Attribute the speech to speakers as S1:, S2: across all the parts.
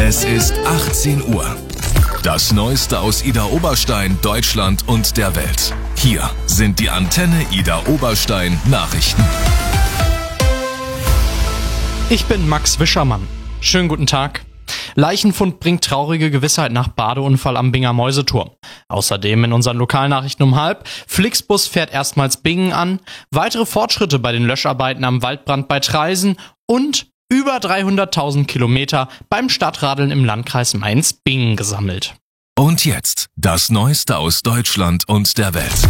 S1: Es ist 18 Uhr. Das Neueste aus Idar-Oberstein, Deutschland und der Welt. Hier sind die Antenne Idar-Oberstein Nachrichten.
S2: Ich bin Max Wischermann. Schönen guten Tag. Leichenfund bringt traurige Gewissheit nach Badeunfall am Binger Mäuseturm. Außerdem in unseren Lokalnachrichten um 12:30, Flixbus fährt erstmals Bingen an, weitere Fortschritte bei den Löscharbeiten am Waldbrand bei Traisen und über 300.000 Kilometer beim Stadtradeln im Landkreis Mainz-Bingen gesammelt.
S1: Und jetzt das Neueste aus Deutschland und der Welt.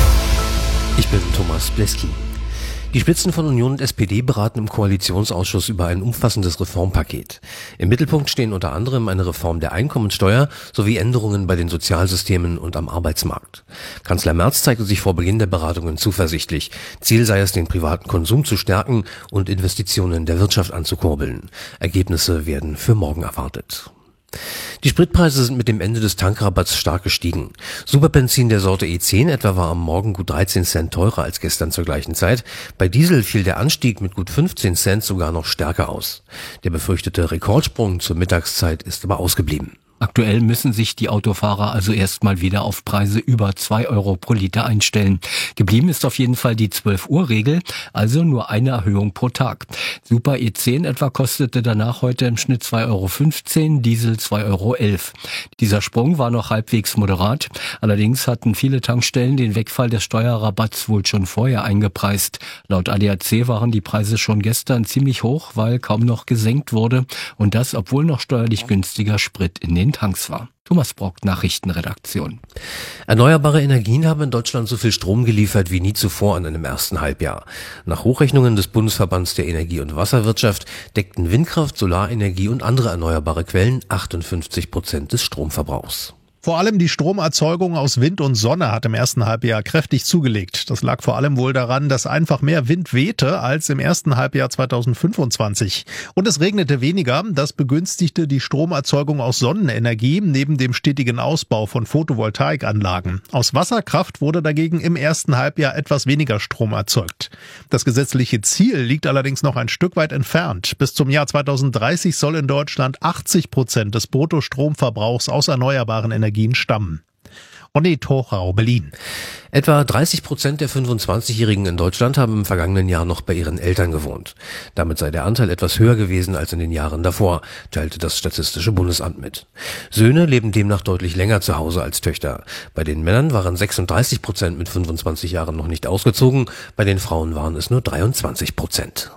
S3: Ich bin Thomas Bleski. Die Spitzen von Union und SPD beraten im Koalitionsausschuss über ein umfassendes Reformpaket. Im Mittelpunkt stehen unter anderem eine Reform der Einkommensteuer sowie Änderungen bei den Sozialsystemen und am Arbeitsmarkt. Kanzler Merz zeigte sich vor Beginn der Beratungen zuversichtlich. Ziel sei es, den privaten Konsum zu stärken und Investitionen der Wirtschaft anzukurbeln. Ergebnisse werden für morgen erwartet. Die Spritpreise sind mit dem Ende des Tankrabatts stark gestiegen. Superbenzin der Sorte E10 etwa war am Morgen gut 13 Cent teurer als gestern zur gleichen Zeit. Bei Diesel fiel der Anstieg mit gut 15 Cent sogar noch stärker aus. Der befürchtete Rekordsprung zur Mittagszeit ist aber ausgeblieben.
S4: Aktuell müssen sich die Autofahrer also erstmal wieder auf Preise über 2 Euro pro Liter einstellen. Geblieben ist auf jeden Fall die 12-Uhr-Regel, also nur eine Erhöhung pro Tag. Super E10 etwa kostete danach heute im Schnitt 2,15 Euro, Diesel 2,11 Euro. Dieser Sprung war noch halbwegs moderat. Allerdings hatten viele Tankstellen den Wegfall des Steuerrabatts wohl schon vorher eingepreist. Laut ADAC waren die Preise schon gestern ziemlich hoch, weil kaum noch gesenkt wurde. Und das, obwohl noch steuerlich günstiger Sprit in den Tanks war. Thomas Brock, Nachrichtenredaktion.
S3: Erneuerbare Energien haben in Deutschland so viel Strom geliefert wie nie zuvor in einem ersten Halbjahr. Nach Hochrechnungen des Bundesverbands der Energie- und Wasserwirtschaft deckten Windkraft, Solarenergie und andere erneuerbare Quellen 58% des Stromverbrauchs.
S5: Vor allem die Stromerzeugung aus Wind und Sonne hat im ersten Halbjahr kräftig zugelegt. Das lag vor allem wohl daran, dass einfach mehr Wind wehte als im ersten Halbjahr 2025. Und es regnete weniger. Das begünstigte die Stromerzeugung aus Sonnenenergie neben dem stetigen Ausbau von Photovoltaikanlagen. Aus Wasserkraft wurde dagegen im ersten Halbjahr etwas weniger Strom erzeugt. Das gesetzliche Ziel liegt allerdings noch ein Stück weit entfernt. Bis zum Jahr 2030 soll in Deutschland 80% des Bruttostromverbrauchs aus erneuerbaren Energien stammen. René Torau, Berlin.
S3: Etwa 30% der 25-Jährigen in Deutschland haben im vergangenen Jahr noch bei ihren Eltern gewohnt. Damit sei der Anteil etwas höher gewesen als in den Jahren davor, teilte das Statistische Bundesamt mit. Söhne leben demnach deutlich länger zu Hause als Töchter. Bei den Männern waren 36% mit 25 Jahren noch nicht ausgezogen, bei den Frauen waren es nur 23%.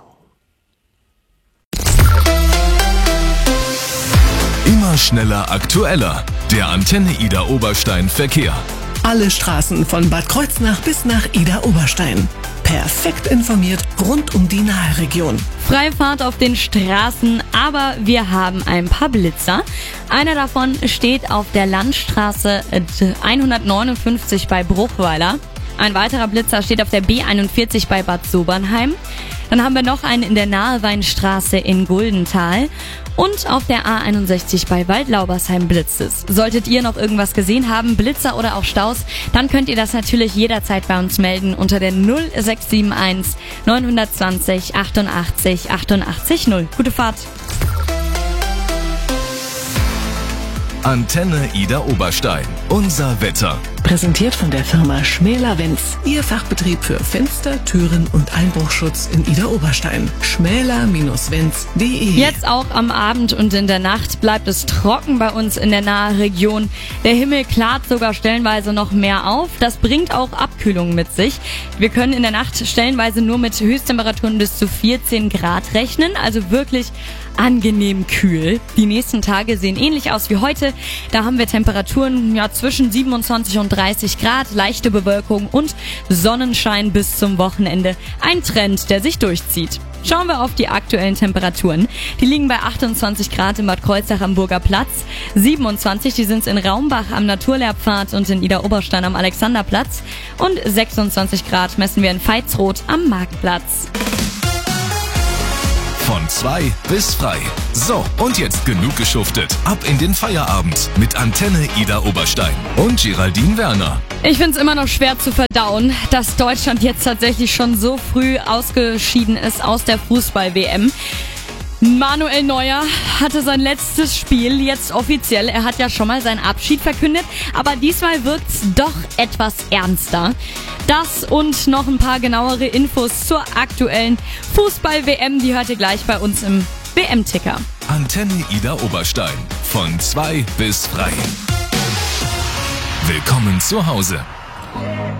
S1: Immer schneller, aktueller. Der Antenne Idar-Oberstein Verkehr.
S6: Alle Straßen von Bad Kreuznach bis nach Idar-Oberstein. Perfekt informiert rund um die Naheregion.
S7: Freie Fahrt auf den Straßen, aber wir haben ein paar Blitzer. Einer davon steht auf der Landstraße 159 bei Bruchweiler. Ein weiterer Blitzer steht auf der B41 bei Bad Sobernheim. Dann haben wir noch einen in der Naheweinstraße in Guldenthal. Und auf der A61 bei Waldlaubersheim blitzt es. Solltet ihr noch irgendwas gesehen haben, Blitzer oder auch Staus, dann könnt ihr das natürlich jederzeit bei uns melden unter der 0671 920 88 88 0. Gute Fahrt!
S1: Antenne Idar-Oberstein. Unser Wetter.
S6: Präsentiert von der Firma Schmäler-Wenz. Ihr Fachbetrieb für Fenster, Türen und Einbruchschutz in Idar-Oberstein. schmäler-wenz.de.
S7: Jetzt auch am Abend und in der Nacht bleibt es trocken bei uns in der Nahregion. Der Himmel klart sogar stellenweise noch mehr auf. Das bringt auch Abkühlung mit sich. Wir können in der Nacht stellenweise nur mit Höchsttemperaturen bis zu 14 Grad rechnen. Also wirklich angenehm kühl. Die nächsten Tage sehen ähnlich aus wie heute. Da haben wir Temperaturen zwischen 27 und 30 Grad, leichte Bewölkung und Sonnenschein bis zum Wochenende. Ein Trend, der sich durchzieht. Schauen wir auf die aktuellen Temperaturen. Die liegen bei 28 Grad in Bad Kreuznach am Burger Platz, 27, die sind in Raumbach am Naturlehrpfad und in Idar-Oberstein am Alexanderplatz und 26 Grad messen wir in Veitsroth am Marktplatz.
S1: Von 2 bis frei. So, und jetzt genug geschuftet. Ab in den Feierabend mit Antenne Idar-Oberstein und Geraldine Werner.
S7: Ich finde es immer noch schwer zu verdauen, dass Deutschland jetzt tatsächlich schon so früh ausgeschieden ist aus der Fußball-WM. Manuel Neuer hatte sein letztes Spiel jetzt offiziell. Er hat ja schon mal seinen Abschied verkündet, aber diesmal wirkt's doch etwas ernster. Das und noch ein paar genauere Infos zur aktuellen Fußball-WM, die hört ihr gleich bei uns im WM-Ticker.
S1: Antenne Ida Oberstein von 2 bis 3. Willkommen zu Hause.